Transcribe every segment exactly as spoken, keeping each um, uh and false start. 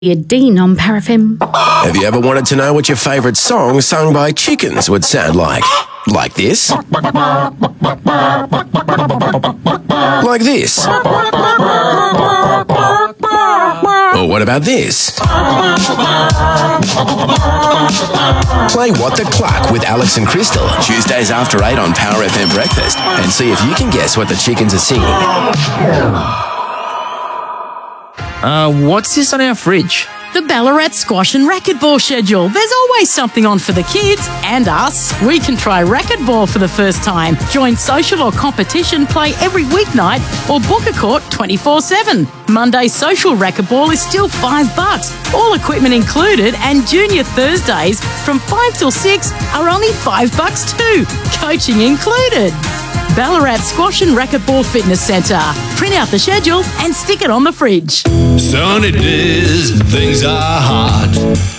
Dean on Paraffin. Have you ever wanted to know what your favourite song sung by chickens would sound like? Like this? Like this? Or what about this? Play What the Cluck with Alex and Crystal, Tuesdays after eight on Power F M Breakfast, and see if you can guess what the chickens are singing. Uh, what's this on our fridge? The Ballarat Squash and Racquetball schedule. There's always something on for the kids and us. We can try racquetball for the first time, join social or competition, play every weeknight, or book a court twenty-four seven. Monday social racquetball is still five bucks, all equipment included, and junior Thursdays from five till six are only five bucks too, coaching included. Ballarat Squash and Racquetball Fitness Centre. Print out the schedule and stick it on the fridge. Sunny days, things are hot.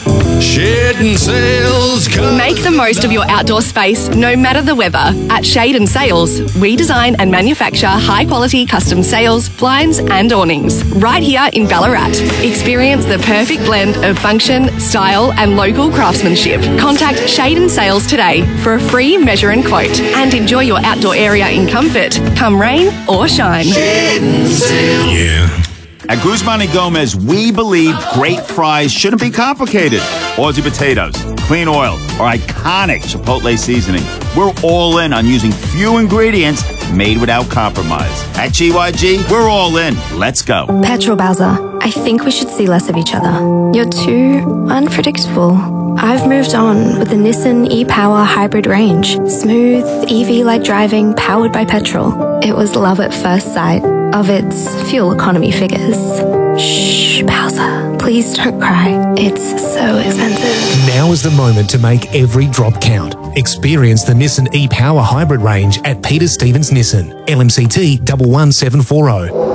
Shade and Sails come. Make the most of your outdoor space, no matter the weather. At Shade and Sails, we design and manufacture high-quality custom sails, blinds and awnings. Right here in Ballarat. Experience the perfect blend of function, style and local craftsmanship. Contact Shade and Sails today for a free measure and quote and enjoy your outdoor area in comfort, come rain or shine. Shade and Sails. Yeah. At Guzman y Gomez, we believe great fries shouldn't be complicated. Aussie potatoes, clean oil, or iconic Chipotle seasoning. We're all in on using few ingredients made without compromise. At G Y G, we're all in. Let's go. Petrol Bowser, I think we should see less of each other. You're too unpredictable. I've moved on with the Nissan e-Power hybrid range. Smooth, E V-like driving, powered by petrol. It was love at first sight of its fuel economy figures. Shh, Bowser, please don't cry. It's so expensive. Now is the moment to make every drop count. Experience the Nissan e-Power hybrid range at Peter Stevens Nissan, L M C T one one seven four zero.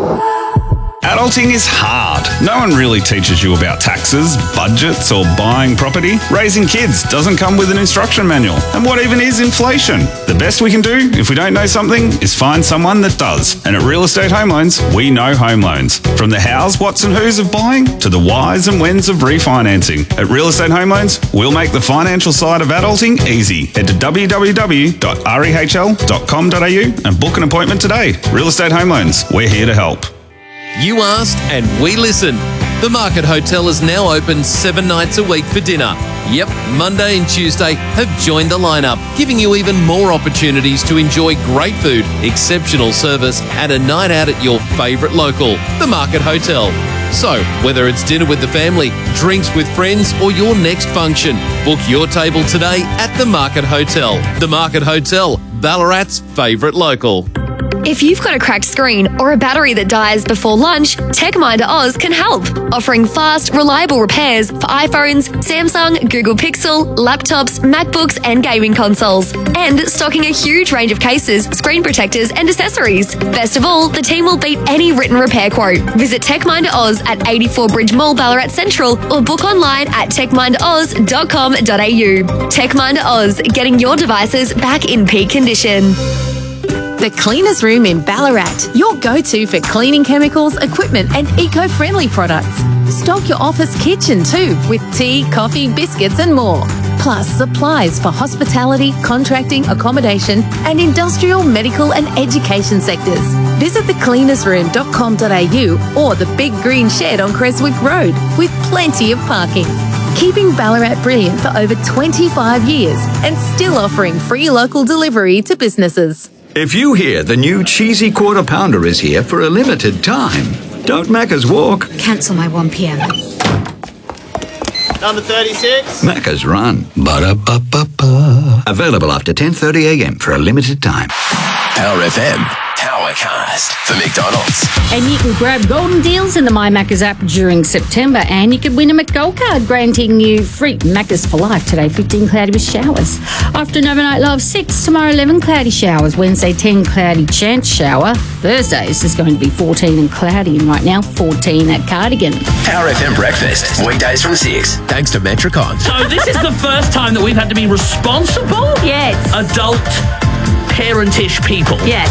Adulting is hard. No one really teaches you about taxes, budgets, or buying property. Raising kids doesn't come with an instruction manual. And what even is inflation? The best we can do, if we don't know something, is find someone that does. And at Real Estate Home Loans, we know home loans. From the hows, whats and whos of buying to the whys and whens of refinancing. At Real Estate Home Loans, we'll make the financial side of adulting easy. Head to w w w dot rehl dot com dot a u and book an appointment today. Real Estate Home Loans, we're here to help. You asked and we listened. The Market Hotel is now open seven nights a week for dinner. Yep, Monday and Tuesday have joined the lineup, giving you even more opportunities to enjoy great food, exceptional service, and a night out at your favourite local, the Market Hotel. So, whether it's dinner with the family, drinks with friends, or your next function, book your table today at the Market Hotel. The Market Hotel, Ballarat's favourite local. If you've got a cracked screen or a battery that dies before lunch, TechMinder Oz can help, offering fast, reliable repairs for iPhones, Samsung, Google Pixel, laptops, MacBooks and gaming consoles, and stocking a huge range of cases, screen protectors and accessories. Best of all, the team will beat any written repair quote. Visit TechMinder Oz at eighty-four Bridge Mall, Ballarat Central, or book online at tech minder oz dot com dot a u. TechMinder Oz, getting your devices back in peak condition. The Cleaners Room in Ballarat, your go-to for cleaning chemicals, equipment and eco-friendly products. Stock your office kitchen too with tea, coffee, biscuits and more. Plus supplies for hospitality, contracting, accommodation and industrial, medical and education sectors. Visit the cleaners room dot com dot a u or the Big Green Shed on Creswick Road with plenty of parking. Keeping Ballarat brilliant for over twenty-five years and still offering free local delivery to businesses. If you hear the new cheesy quarter pounder is here for a limited time, don't Macca's walk. Cancel my one p m. Number thirty-six. Macca's run. Ba-da-ba-ba-ba. Available after ten thirty a m for a limited time. Power F M. Powercast for McDonald's. And you can grab golden deals in the My Macca's app during September, and you can win a McGold card granting you free Macca's for life. Today, fifteen cloudy with showers. Afternoon overnight low of six. Tomorrow, eleven cloudy showers. Wednesday, ten cloudy chance shower. Thursday is going to be fourteen and cloudy, and right now, fourteen at Cardigan. Power F M breakfast, weekdays from six. Thanks to Metricon. So this is the first time that we've had to be responsible, Yes. adult, parentish people. Yes.